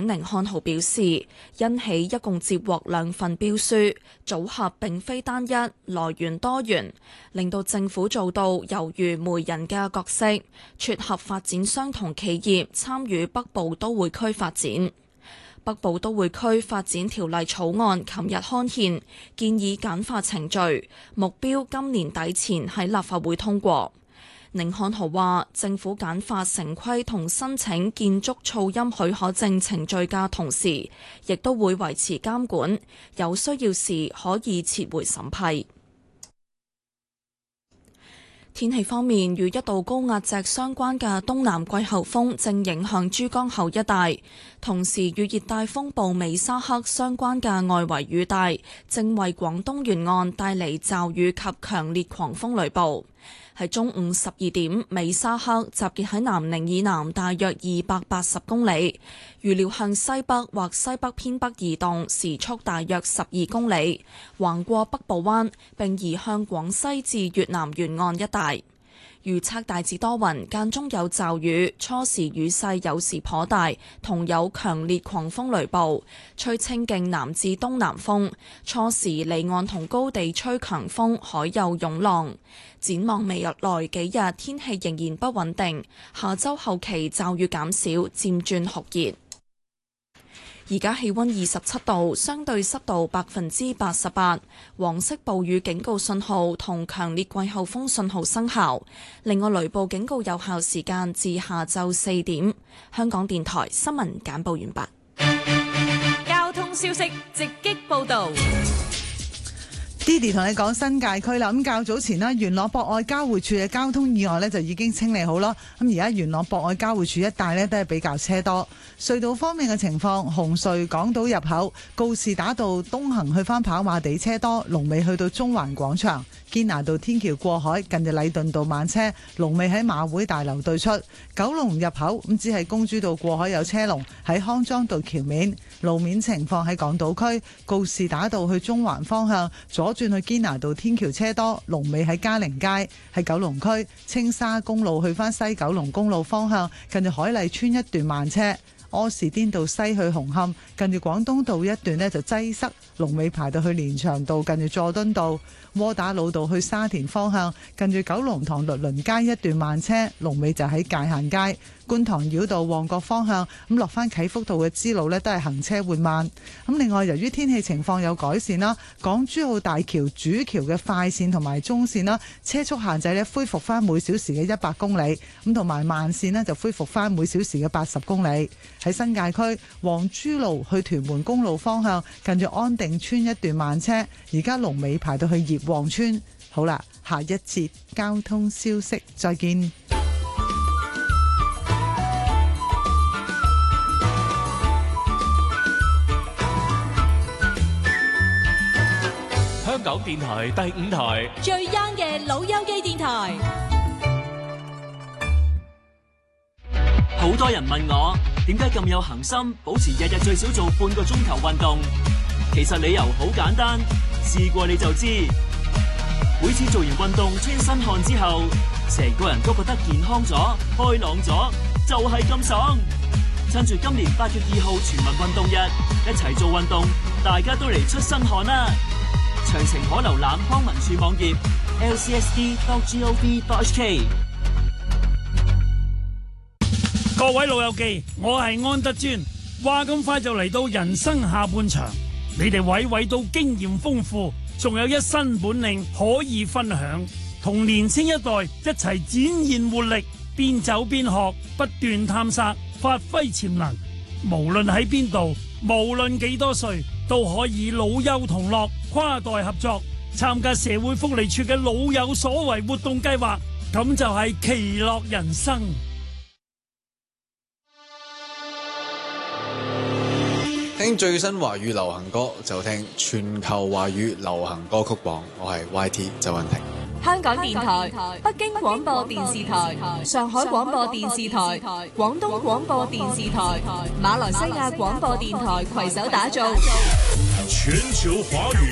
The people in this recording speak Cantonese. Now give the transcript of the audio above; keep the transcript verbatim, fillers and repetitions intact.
寧漢豪表示，欣喜一共接獲兩份標書，組合並非單一，來源多元，令到政府做到猶如媒人嘅角色，撮合發展商同企業參與北部都會區發展。北部都會區發展條例草案琴日刊憲，建議簡化程序，目標今年底前喺立法會通過。寧漢豪話：政府簡化城規同申請建築噪音許可證程序嘅同時，亦都會維持監管，有需要時可以撤回審批。天氣方面，與一道高壓脊相關嘅東南季候風正影響珠江口一帶，同時與熱帶風暴美沙克相關嘅外圍雨帶正為廣東沿岸帶嚟驟雨及強烈狂風雷暴。喺中午十二點，美沙克集結喺南寧以南大約二百八十公里，預料向西北或西北偏北移動，時速大約十二公里，橫過北部灣並移向廣西至越南沿岸一帶。預測大致多雲，間中有驟雨，初時雨勢有時頗大，同有強烈狂風雷暴，吹清勁南至東南風，初時離岸同高地吹強風，海有湧浪。展望未來幾日天氣仍然不穩定，下周後期驟雨減少，漸轉酷熱。而家氣溫二十七度，相對濕度百分之八十八，黃色暴雨警告信號同強烈季候風信號生效。另外，雷暴警告有效時間至下晝四點。香港電台新聞簡報完畢。 交通消息直擊報道。 Didi 同你講新界區啦，咁較早前呢，元朗博愛交匯處嘅交通意外呢就已經清理好啦。咁而家元朗博愛交匯處一帶呢都係比較車多。隧道方面嘅情況，紅隧港島入口告士打道東行去返跑馬地車多，龍尾去到中環廣場。堅拿道天橋過海近住禮頓道慢車，龍尾喺馬會大樓對出。九龍入口咁只係公主道過海有車龍，喺康莊道橋面。路面情況喺港島區告士打道去中環方向左轉去堅拿道天橋車多，龍尾喺嘉寧街。喺九龍區青沙公路去返西九龍公路方向近住海麗村一段慢車。柯士甸道西去紅磡近住廣東道一段呢就擠塞，龍尾排到去連翔道近住佐敦道。窩打老道去沙田方向近住九龍塘律倫街一段慢車，龍尾就喺界限街。觀塘繞道旺角方向咁落返啟福道嘅支路呢都係行車緩慢。咁另外由於天氣情況有改善啦，港珠澳大橋主橋嘅快線同埋中線啦，車速限制呢恢復返每小時嘅一百公里，咁同埋慢線呢就恢復返每小時嘅八十公里。喺新界區黃珠路去屯門公路方向近住安定村一段慢車，而家龍尾排到去葉旺村。好啦，下一節交通消息再見。 香港電台第五台最 young 嘅老友記電台。 好多人問我點解咁有恒心，保持日日最少做半個鐘頭運動。其實理由好簡單，試過你就知。每次做完運動出身汗之後，成個人都覺得健康咗、開朗咗，就係咁爽。趁住今年八月二號全民運動日，一齊做運動，大家都嚟出身汗啦！詳情可瀏覽康文署網頁 l c s d dot gov dot h k。 各位老友記，我係安德尊。話咁快就嚟到人生下半場，你哋位位都經驗豐富，仲有一身本領可以分享，同年青一代一齊展現活力，邊走邊學，不斷探索，發揮潛能。無論喺邊度，無論幾多歲，都可以老幼同樂，跨代合作，參加社會福利處嘅老有所為活動計劃，咁就係其樂人生。 聽最新華語流行歌就聽全球華語流行歌曲榜，我係 Y T 周韻婷。 香港電台、北京廣播電視台、上海廣播電視台、廣東廣播電視台、馬來西亞廣播電台攜手打造全球華語